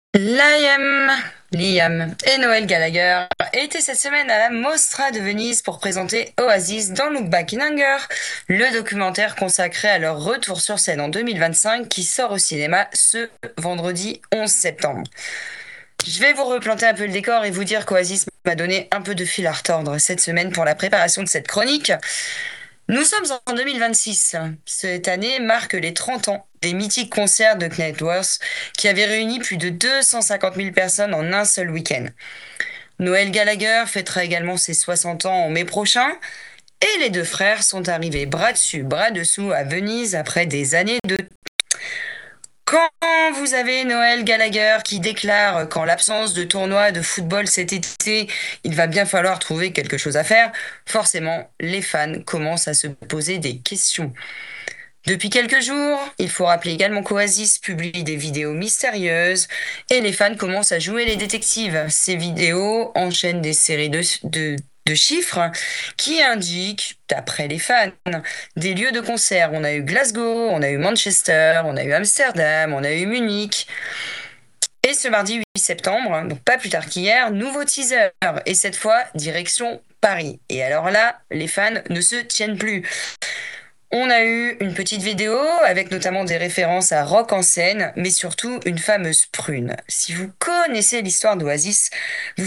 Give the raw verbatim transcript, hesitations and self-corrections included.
Liam, Liam et Noël Gallagher étaient cette semaine à la Mostra de Venise pour présenter Oasis dans Look Back in Anger, le documentaire consacré à leur retour sur scène en deux mille vingt-cinq qui sort au cinéma ce vendredi onze septembre. Je vais vous replanter un peu le décor et vous dire qu'Oasis m'a donné un peu de fil à retordre cette semaine pour la préparation de cette chronique. Nous sommes en deux mille vingt-six. Cette année marque les trente ans des mythiques concerts de Knightworth qui avaient réuni plus de deux cent cinquante mille personnes en un seul week-end. Noël Gallagher fêtera également ses soixante ans en mai prochain et les deux frères sont arrivés bras dessus, bras dessous à Venise après des années de... Quand vous avez Noël Gallagher qui déclare qu'en l'absence de tournoi de football cet été, il va bien falloir trouver quelque chose à faire, forcément, les fans commencent à se poser des questions. Depuis quelques jours, il faut rappeler également qu'Oasis publie des vidéos mystérieuses et les fans commencent à jouer les détectives. Ces vidéos enchaînent des séries de, de, de chiffres qui indiquent, d'après les fans, des lieux de concert. On a eu Glasgow, on a eu Manchester, on a eu Amsterdam, on a eu Munich. Et ce mardi huit septembre, donc pas plus tard qu'hier, nouveau teaser. Et cette fois, direction Paris. Et alors là, les fans ne se tiennent plus. On a eu une petite vidéo avec notamment des références à Rock en scène, mais surtout une fameuse prune. Si vous connaissez l'histoire d'Oasis, vous